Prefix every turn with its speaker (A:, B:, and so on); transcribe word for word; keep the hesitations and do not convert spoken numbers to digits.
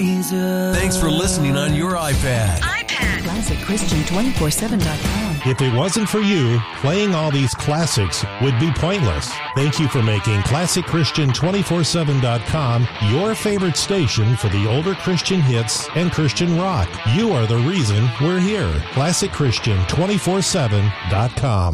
A: Thanks for listening on your iPad.
B: iPad. Classic Christian two four seven dot com.
C: If it wasn't for you, playing all these classics would be pointless. Thank you for making Classic Christian two four seven dot com your favorite station for the older Christian hits and Christian rock. You are the reason we're here. Classic Christian two four seven dot com.